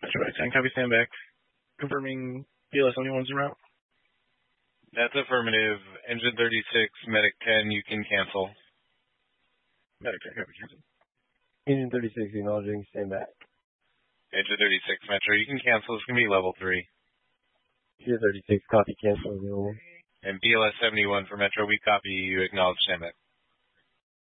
Metro X10, copy, stand back. Confirming BLS 71's en route. That's affirmative. Engine 36, Medic 10, you can cancel. Medic 10, copy, cancel. Engine 36 acknowledging, stand back. Engine 36, Metro, you can cancel. It's going to be level 3. Engine 36, copy, cancel, available. And BLS 71 for Metro, we copy you, acknowledge, stand back.